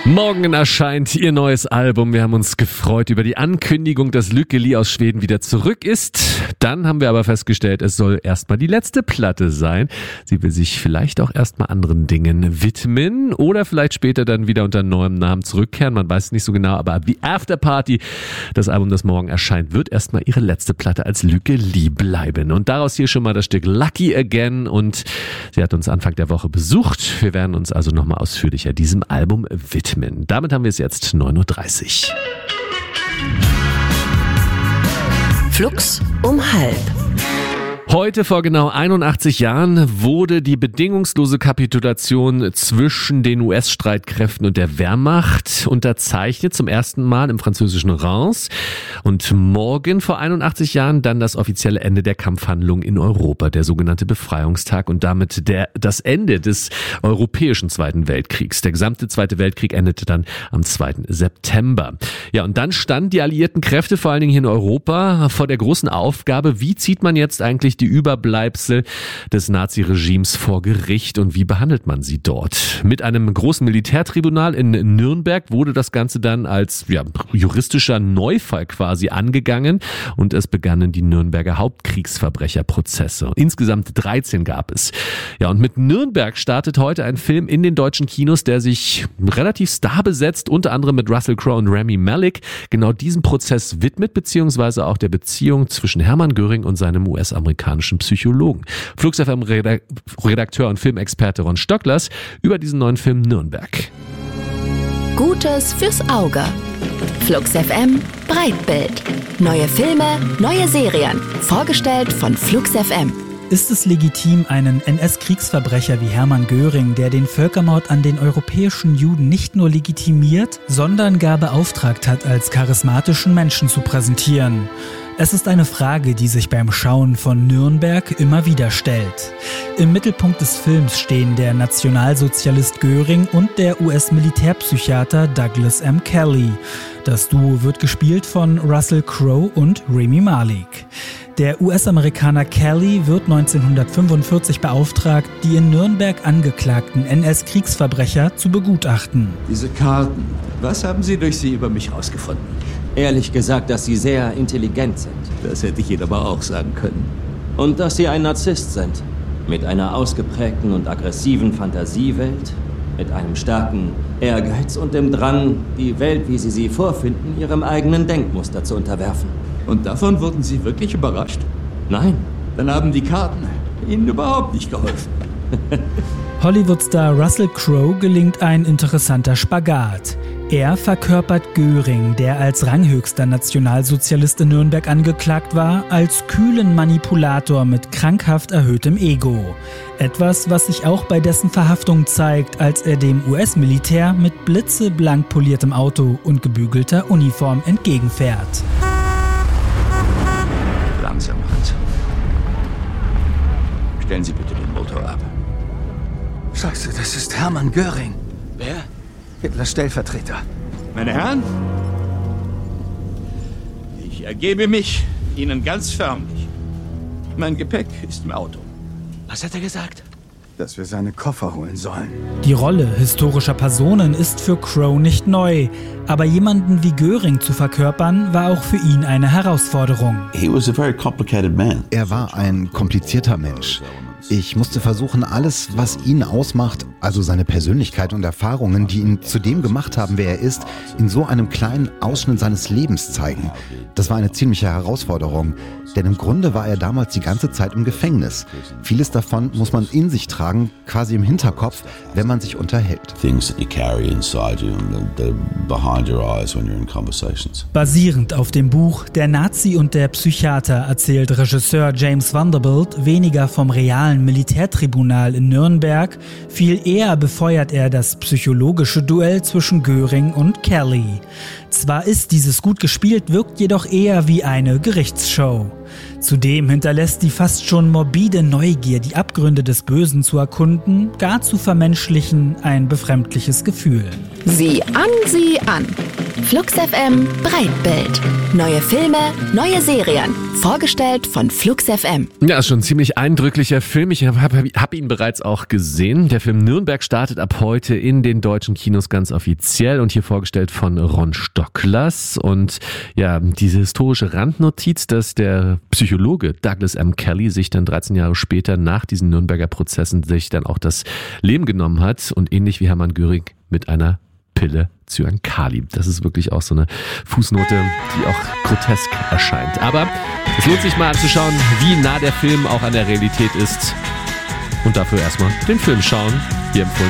Morgen erscheint ihr neues Album. Wir haben uns gefreut über die Ankündigung, dass Lykke Li aus Schweden wieder zurück ist. Dann haben wir aber festgestellt, es soll erstmal die letzte Platte sein. Sie will sich vielleicht auch erstmal anderen Dingen widmen oder vielleicht später dann wieder unter neuem Namen zurückkehren. Man weiß nicht so genau, aber The Afterparty, das Album, das morgen erscheint, wird erstmal ihre letzte Platte als Lykke Li bleiben. Und daraus hier schon mal das Stück Lucky Again, und sie hat uns Anfang der Woche besucht. Wir werden uns also nochmal ausführlicher diesem Album widmen. Damit haben wir es jetzt 9.30 Uhr. Flux um 12:30. Heute vor genau 81 Jahren wurde die bedingungslose Kapitulation zwischen den US-Streitkräften und der Wehrmacht unterzeichnet, zum ersten Mal im französischen Reims. Und morgen vor 81 Jahren dann das offizielle Ende der Kampfhandlungen in Europa, der sogenannte Befreiungstag, und damit das Ende des europäischen Zweiten Weltkriegs. Der gesamte Zweite Weltkrieg endete dann am 2. September. Ja, und dann standen die alliierten Kräfte, vor allen Dingen hier in Europa, vor der großen Aufgabe, wie zieht man jetzt eigentlich die Überbleibsel des Naziregimes vor Gericht und wie behandelt man sie dort? Mit einem großen Militärtribunal in Nürnberg wurde das Ganze dann als juristischer Neufall quasi angegangen, und es begannen die Nürnberger Hauptkriegsverbrecherprozesse. Insgesamt 13 gab es. Ja, und mit Nürnberg startet heute ein Film in den deutschen Kinos, der sich relativ starbesetzt, unter anderem mit Russell Crowe und Rami Malek, genau diesem Prozess widmet, beziehungsweise auch der Beziehung zwischen Hermann Göring und seinem US-amerikanischen Psychologen. Flux FM Redakteur und Filmexperte Ron Stocklers über diesen neuen Film Nürnberg. Gutes fürs Auge. Flux FM Breitbild. Neue Filme, neue Serien. Vorgestellt von Flux FM. Ist es legitim, einen NS-Kriegsverbrecher wie Hermann Göring, der den Völkermord an den europäischen Juden nicht nur legitimiert, sondern gar beauftragt hat, als charismatischen Menschen zu präsentieren? Es ist eine Frage, die sich beim Schauen von Nürnberg immer wieder stellt. Im Mittelpunkt des Films stehen der Nationalsozialist Göring und der US-Militärpsychiater Douglas M. Kelly. Das Duo wird gespielt von Russell Crowe und Rami Malek. Der US-Amerikaner Kelly wird 1945 beauftragt, die in Nürnberg angeklagten NS-Kriegsverbrecher zu begutachten. Diese Karten, was haben Sie durch sie über mich rausgefunden? Ehrlich gesagt, dass Sie sehr intelligent sind. Das hätte ich Ihnen aber auch sagen können. Und dass Sie ein Narzisst sind. Mit einer ausgeprägten und aggressiven Fantasiewelt, mit einem starken Ehrgeiz und dem Drang, die Welt, wie Sie sie vorfinden, Ihrem eigenen Denkmuster zu unterwerfen. Und davon wurden Sie wirklich überrascht? Nein. Dann haben die Karten Ihnen überhaupt nicht geholfen. Hollywood-Star Russell Crowe gelingt ein interessanter Spagat. Er verkörpert Göring, der als ranghöchster Nationalsozialist in Nürnberg angeklagt war, als kühlen Manipulator mit krankhaft erhöhtem Ego. Etwas, was sich auch bei dessen Verhaftung zeigt, als er dem US-Militär mit blitzeblank poliertem Auto und gebügelter Uniform entgegenfährt. Langsam, Hans. Stellen Sie bitte den Motor ab. Scheiße, das ist Hermann Göring. Wer? Hitlers Stellvertreter. Meine Herren, ich ergebe mich Ihnen ganz förmlich. Mein Gepäck ist im Auto. Was hat er gesagt? Dass wir seine Koffer holen sollen. Die Rolle historischer Personen ist für Crowe nicht neu, aber jemanden wie Göring zu verkörpern, war auch für ihn eine Herausforderung. Er war ein komplizierter Mensch. Ich musste versuchen, alles, was ihn ausmacht, also seine Persönlichkeit und Erfahrungen, die ihn zu dem gemacht haben, wer er ist, in so einem kleinen Ausschnitt seines Lebens zeigen. Das war eine ziemliche Herausforderung, denn im Grunde war er damals die ganze Zeit im Gefängnis. Vieles davon muss man in sich tragen, quasi im Hinterkopf, wenn man sich unterhält. Basierend auf dem Buch Der Nazi und der Psychiater erzählt Regisseur James Vanderbilt weniger vom realen Militärtribunal in Nürnberg, viel eher befeuert er das psychologische Duell zwischen Göring und Kelly. Zwar ist dieses gut gespielt, wirkt jedoch eher wie eine Gerichtsshow. Zudem hinterlässt die fast schon morbide Neugier, die Abgründe des Bösen zu erkunden, gar zu vermenschlichen, ein befremdliches Gefühl. Sieh an. Flux FM Breitbild. Neue Filme, neue Serien. Vorgestellt von Flux FM. Ja, ist schon ein ziemlich eindrücklicher Film. Ich hab ihn bereits auch gesehen. Der Film Nürnberg startet ab heute in den deutschen Kinos ganz offiziell und hier vorgestellt von Ron Stocklers. Und ja, diese historische Randnotiz, dass der Psychologe Douglas M. Kelly sich dann 13 Jahre später nach diesen Nürnberger Prozessen sich dann auch das Leben genommen hat und ähnlich wie Hermann Göring mit einer Pille Cyankali. Das ist wirklich auch so eine Fußnote, die auch grotesk erscheint. Aber es lohnt sich mal anzuschauen, wie nah der Film auch an der Realität ist. Und dafür erstmal den Film schauen. Hier empfohlen